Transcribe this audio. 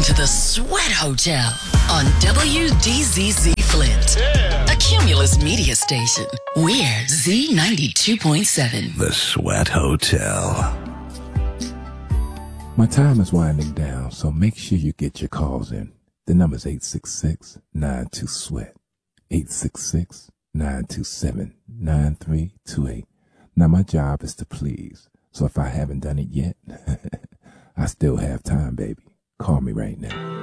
to the Sweat Hotel on WDZZ Flint, a Cumulus media station. We're Z92.7. The Sweat Hotel. My time is winding down, so make sure you get your calls in. The number's 866-92-SWEAT. 866-927-9328. Now, my job is to please, so if I haven't done it yet, I still have time, baby. Call me right now.